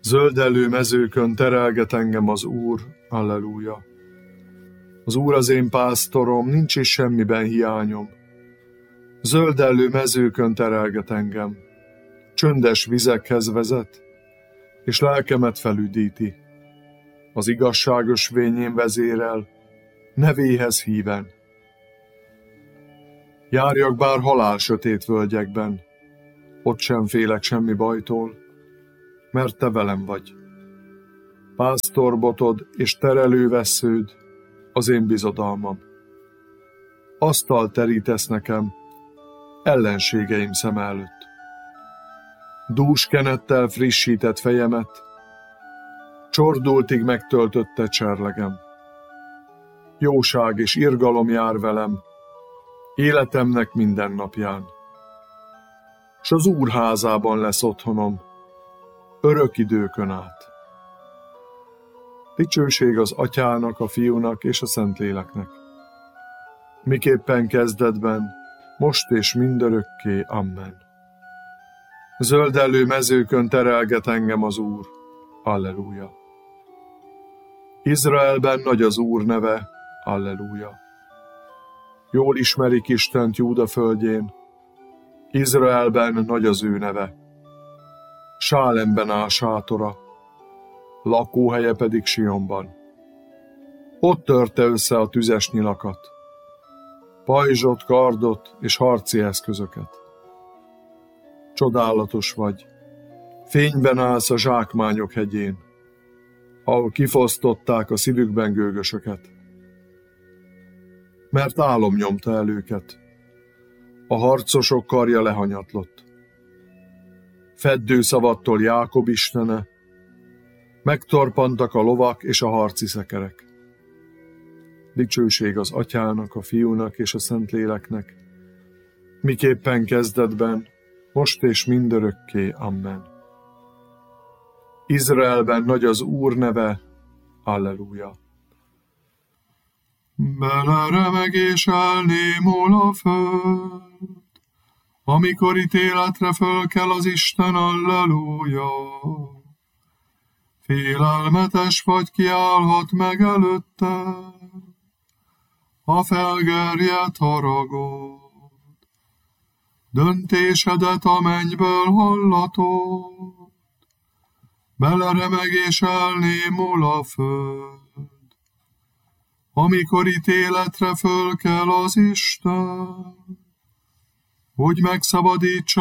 Zöldellő mezőkön terelget engem az Úr, alleluja. Az Úr az én pásztorom, nincs is semmiben hiányom. Zöldellő mezőkön terelget engem, csöndes vizekhez vezet, és lelkemet felüdíti. Az igazságos vényén vezérel, nevéhez híven. Járjak bár halál sötét völgyekben, ott sem félek semmi bajtól, mert te velem vagy. Pásztorbotod és terelővessződ az én bizodalmam. Asztalt terítesz nekem, ellenségeim szem előtt. Dús kenettel frissített fejemet, csordultig megtöltötte cserlegem. Jóság és irgalom jár velem, életemnek minden napján. S az Úr házában lesz otthonom, örök időkön át. Dicsőség az Atyának, a Fiúnak és a Szentléleknek. Miképpen kezdetben, most és mindörökké. Amen. Zöldellő mezőkön terelget engem az Úr. Alleluja. Izraelben nagy az Úr neve. Alleluja. Jól ismerik Istent Júda földjén. Izraelben nagy az ő neve. Sálemben áll sátora, lakóhelye pedig Sionban. Ott törte össze a tüzes nyilakat, pajzsot, kardot és harci eszközöket. Csodálatos vagy, fényben állsz a zsákmányok hegyén, ahol kifosztották a szívükben gőgösöket. Mert álom nyomta el őket, a harcosok karja lehanyatlott. Feddőszavattól Jákob istene, megtorpantak a lovak és a harci szekerek. Dicsőség az Atyának, a Fiúnak és a Szentléleknek, miképpen kezdetben, most és mindörökké. Amen. Izraelben nagy az Úr neve. Alleluja. Beleremeg és elnémul a föld, amikor ítéletre fölkel az Isten, alleluja. Félelmetes vagy, kiállhat meg előtte a felgerjedt haragod. Döntésedet a mennyből hallatod, beleremeg és elnémul a föld, amikor ítéletre fölkel az Isten, hogy megszabadítsa